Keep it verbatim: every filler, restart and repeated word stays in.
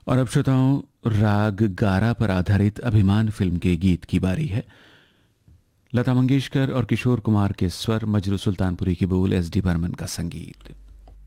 और अब श्रोताओं, राग गारा पर आधारित अभिमान फिल्म के गीत की बारी है। लता मंगेशकर और किशोर कुमार के स्वर, मजरू सुल्तानपुरी की बोल, एस डी बर्मन का संगीत।